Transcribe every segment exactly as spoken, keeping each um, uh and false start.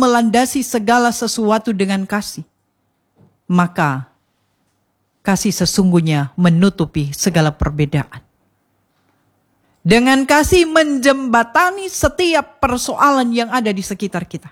melandasi segala sesuatu dengan kasih, maka kasih sesungguhnya menutupi segala perbedaan. Dengan kasih menjembatani setiap persoalan yang ada di sekitar kita.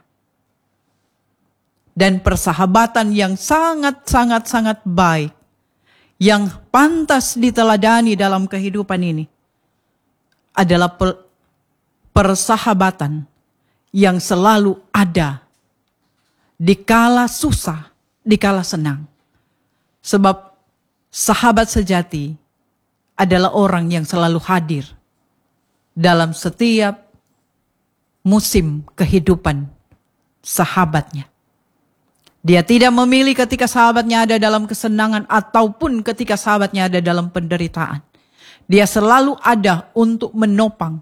Dan persahabatan yang sangat-sangat-sangat baik, yang pantas diteladani dalam kehidupan ini, adalah persahabatan yang selalu ada di kala susah, di kala senang. Sebab sahabat sejati adalah orang yang selalu hadir dalam setiap musim kehidupan sahabatnya. Dia tidak memilih ketika sahabatnya ada dalam kesenangan ataupun ketika sahabatnya ada dalam penderitaan. Dia selalu ada untuk menopang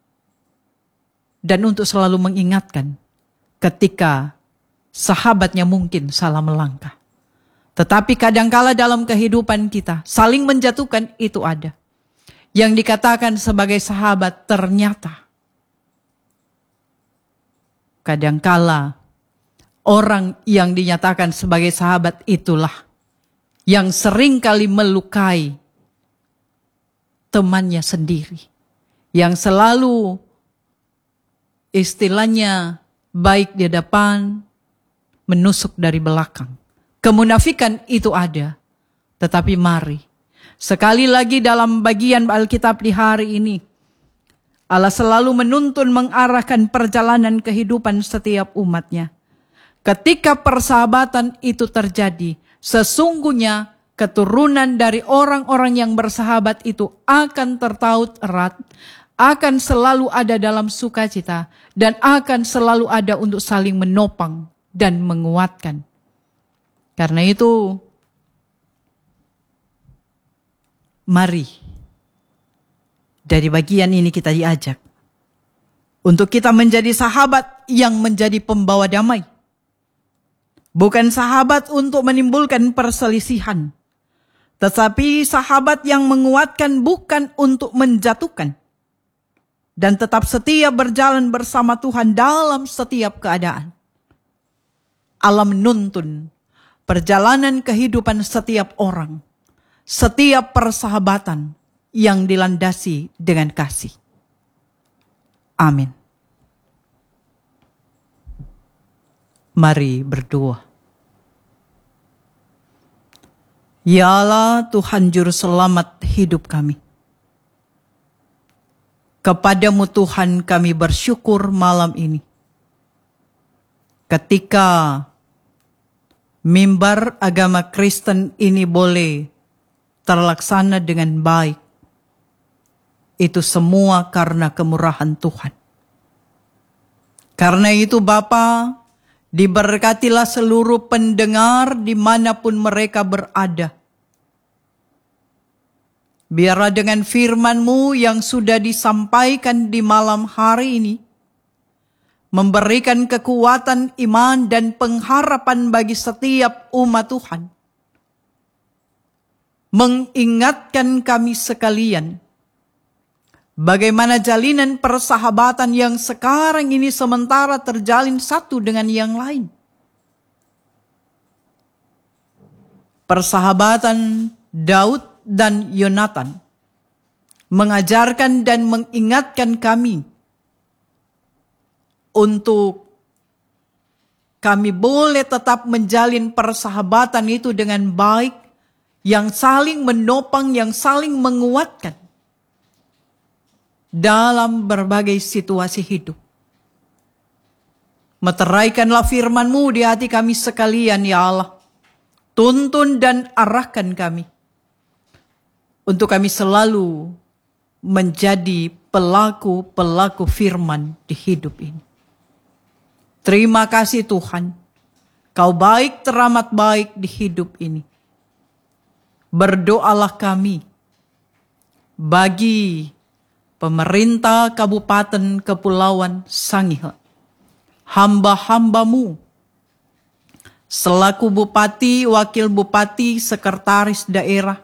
dan untuk selalu mengingatkan ketika sahabatnya mungkin salah melangkah. Tetapi kadangkala dalam kehidupan kita saling menjatuhkan itu ada. Yang dikatakan sebagai sahabat ternyata kadangkala orang yang dinyatakan sebagai sahabat itulah yang seringkali melukai temannya sendiri. Yang selalu istilahnya baik di depan, menusuk dari belakang. Kemunafikan itu ada. Tetapi mari, sekali lagi dalam bagian Alkitab di hari ini, Allah selalu menuntun mengarahkan perjalanan kehidupan setiap umatnya. Ketika persahabatan itu terjadi, sesungguhnya keturunan dari orang-orang yang bersahabat itu akan tertaut erat, akan selalu ada dalam sukacita, dan akan selalu ada untuk saling menopang dan menguatkan. Karena itu, mari dari bagian ini kita diajak untuk kita menjadi sahabat yang menjadi pembawa damai. Bukan sahabat untuk menimbulkan perselisihan, tetapi sahabat yang menguatkan bukan untuk menjatuhkan. Dan tetap setia berjalan bersama Tuhan dalam setiap keadaan. Allah menuntun perjalanan kehidupan setiap orang, setiap persahabatan yang dilandasi dengan kasih. Amin. Mari berdoa. Ya Allah, Tuhan Juru Selamat hidup kami. Kepadamu Tuhan kami bersyukur malam ini. Ketika mimbar agama Kristen ini boleh terlaksana dengan baik. Itu semua karena kemurahan Tuhan. Karena itu Bapa, diberkatilah seluruh pendengar dimanapun mereka berada. Biarlah dengan firman-Mu yang sudah disampaikan di malam hari ini, memberikan kekuatan iman dan pengharapan bagi setiap umat Tuhan. Mengingatkan kami sekalian, bagaimana jalinan persahabatan yang sekarang ini sementara terjalin satu dengan yang lain. Persahabatan Daud dan Yonatan mengajarkan dan mengingatkan kami untuk kami boleh tetap menjalin persahabatan itu dengan baik, yang saling menopang, yang saling menguatkan dalam berbagai situasi hidup. Meteraikanlah firman-Mu di hati kami sekalian, ya Allah. Tuntun dan arahkan kami, untuk kami selalu menjadi pelaku-pelaku firman di hidup ini. Terima kasih Tuhan, Kau baik teramat baik di hidup ini. Berdoalah kami bagi pemerintah Kabupaten Kepulauan Sangihe, hamba-hamba-Mu, selaku Bupati, Wakil Bupati, Sekretaris Daerah,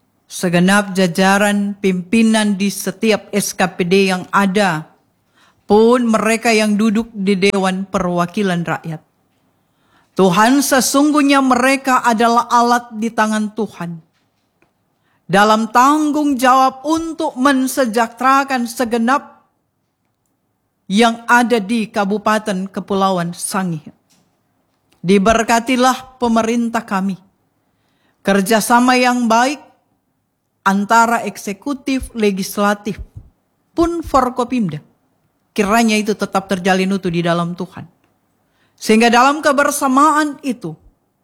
segenap jajaran pimpinan di setiap S K P D yang ada, pun mereka yang duduk di Dewan Perwakilan Rakyat. Tuhan, sesungguhnya mereka adalah alat di tangan Tuhan dalam tanggung jawab untuk mensejahterakan segenap yang ada di Kabupaten Kepulauan Sangihe. Diberkatilah pemerintah kami, kerjasama yang baik antara eksekutif, legislatif, pun Forkopimda. Kiranya itu tetap terjalin utuh di dalam Tuhan. Sehingga dalam kebersamaan itu,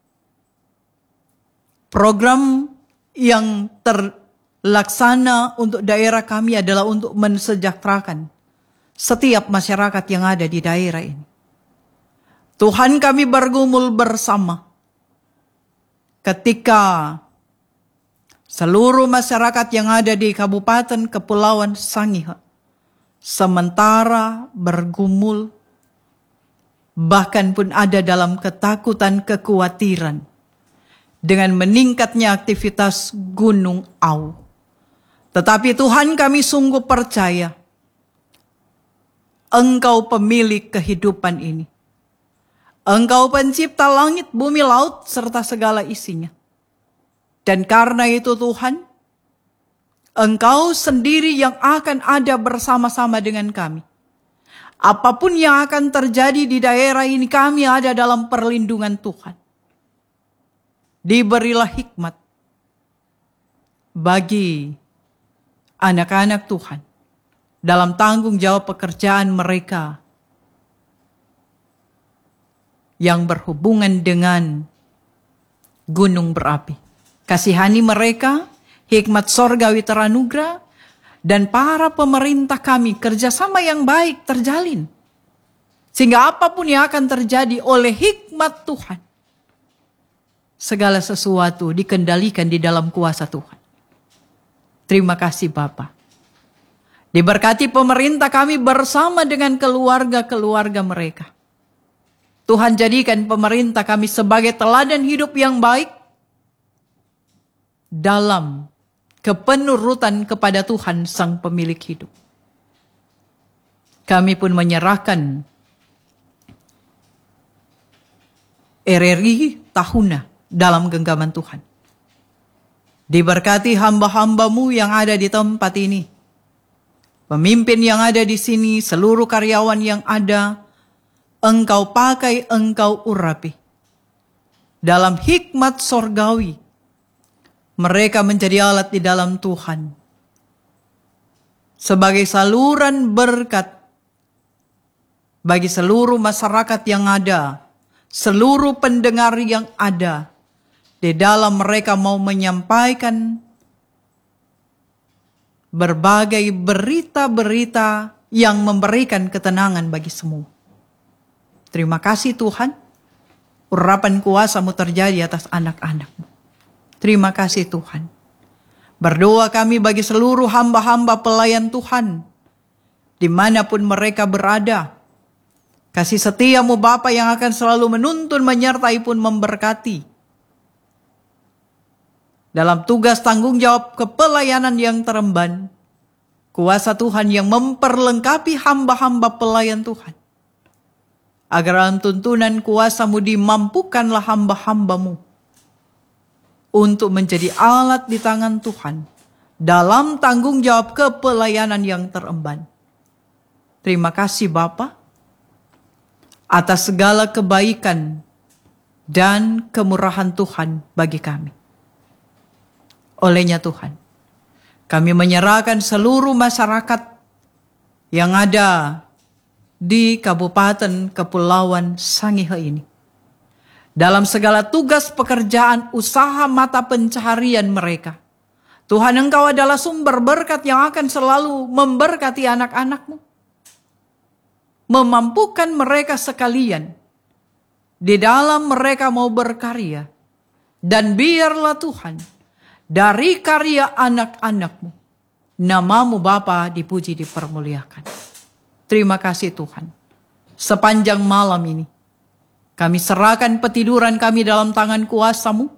program yang terlaksana untuk daerah kami adalah untuk mensejahterakan setiap masyarakat yang ada di daerah ini. Tuhan, kami bergumul bersama ketika seluruh masyarakat yang ada di Kabupaten Kepulauan Sangihe sementara bergumul, bahkan pun ada dalam ketakutan, kekhawatiran dengan meningkatnya aktivitas Gunung Au. Tetapi Tuhan, kami sungguh percaya Engkau pemilik kehidupan ini. Engkau pencipta langit, bumi, laut, serta segala isinya. Dan karena itu Tuhan, Engkau sendiri yang akan ada bersama-sama dengan kami. Apapun yang akan terjadi di daerah ini, kami ada dalam perlindungan Tuhan. Diberilah hikmat bagi anak-anak Tuhan dalam tanggung jawab pekerjaan mereka yang berhubungan dengan gunung berapi. Kasihani mereka, hikmat sorgawi teranugerah, dan para pemerintah kami kerjasama yang baik terjalin. Sehingga apapun yang akan terjadi oleh hikmat Tuhan, segala sesuatu dikendalikan di dalam kuasa Tuhan. Terima kasih Bapa. Diberkati pemerintah kami bersama dengan keluarga-keluarga mereka. Tuhan, jadikan pemerintah kami sebagai teladan hidup yang baik dalam kepenurutan kepada Tuhan Sang Pemilik hidup. Kami pun menyerahkan R R I Tahuna dalam genggaman Tuhan. Diberkati hamba-hambamu yang ada di tempat ini. Pemimpin yang ada di sini, seluruh karyawan yang ada, Engkau pakai, Engkau urapi. Dalam hikmat sorgawi, mereka menjadi alat di dalam Tuhan. Sebagai saluran berkat bagi seluruh masyarakat yang ada, seluruh pendengar yang ada, di dalam mereka mau menyampaikan berbagai berita-berita yang memberikan ketenangan bagi semua. Terima kasih Tuhan, urapan kuasa-Mu terjadi atas anak-anak-Mu. Terima kasih Tuhan. Berdoa kami bagi seluruh hamba-hamba pelayan Tuhan, dimanapun mereka berada. Kasih setia-Mu Bapa yang akan selalu menuntun, menyertai pun memberkati. Dalam tugas tanggung jawab kepelayanan yang teremban, kuasa Tuhan yang memperlengkapi hamba-hamba pelayan Tuhan. Agar dalam tuntunan kuasa-Mu dimampukanlah hamba-hamba-Mu untuk menjadi alat di tangan Tuhan dalam tanggung jawab kepelayanan yang teremban. Terima kasih Bapa atas segala kebaikan dan kemurahan Tuhan bagi kami. Olehnya Tuhan, kami menyerahkan seluruh masyarakat yang ada di Kabupaten Kepulauan Sangihe ini dalam segala tugas pekerjaan, usaha mata pencaharian mereka. Tuhan, Engkau adalah sumber berkat yang akan selalu memberkati anak-anak-Mu. Memampukan mereka sekalian di dalam mereka mau berkarya. Dan biarlah Tuhan, dari karya anak-anak-Mu, nama-Mu Bapa dipuji, dipermuliakan. Terima kasih Tuhan. Sepanjang malam ini, kami serahkan petiduran kami dalam tangan kuasa-Mu.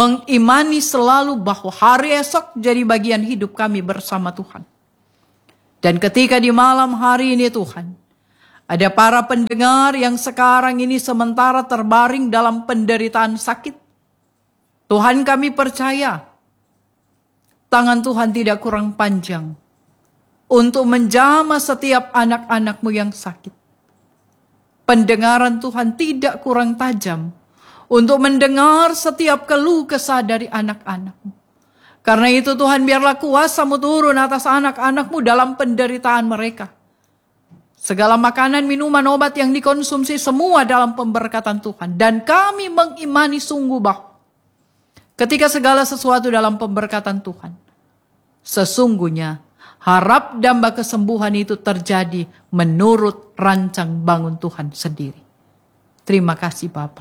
Mengimani selalu bahwa hari esok jadi bagian hidup kami bersama Tuhan. Dan ketika di malam hari ini Tuhan, ada para pendengar yang sekarang ini sementara terbaring dalam penderitaan sakit. Tuhan, kami percaya tangan Tuhan tidak kurang panjang untuk menjamah setiap anak-anak-Mu yang sakit. Pendengaran Tuhan tidak kurang tajam untuk mendengar setiap keluh kesah dari anak-anak-Mu. Karena itu Tuhan, biarlah kuasa-Mu turun atas anak-anak-Mu dalam penderitaan mereka. Segala makanan, minuman, obat yang dikonsumsi semua dalam pemberkatan Tuhan. Dan kami mengimani sungguh bahwa ketika segala sesuatu dalam pemberkatan Tuhan, sesungguhnya harap damba kesembuhan itu terjadi menurut rancang bangun Tuhan sendiri. Terima kasih Bapa.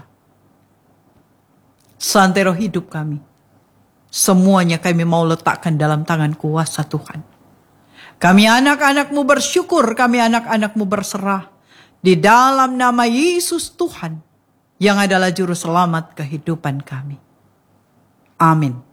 Santero hidup kami, semuanya kami mau letakkan dalam tangan kuasa Tuhan. Kami anak-anak-Mu bersyukur, kami anak-anak-Mu berserah di dalam nama Yesus Tuhan yang adalah juru selamat kehidupan kami. Amin.